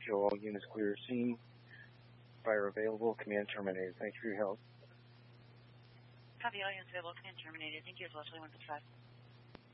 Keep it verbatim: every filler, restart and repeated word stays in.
Show all units clear scene. Fire available. Command terminated. Thanks for your help. Copy, all units available. Command terminated. Thank you as well. Charlie one six five.